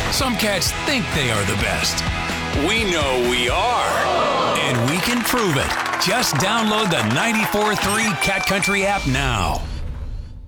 Some cats think they are the best. We know we are. And we can prove it. Just download the 94.3 Cat Country app now.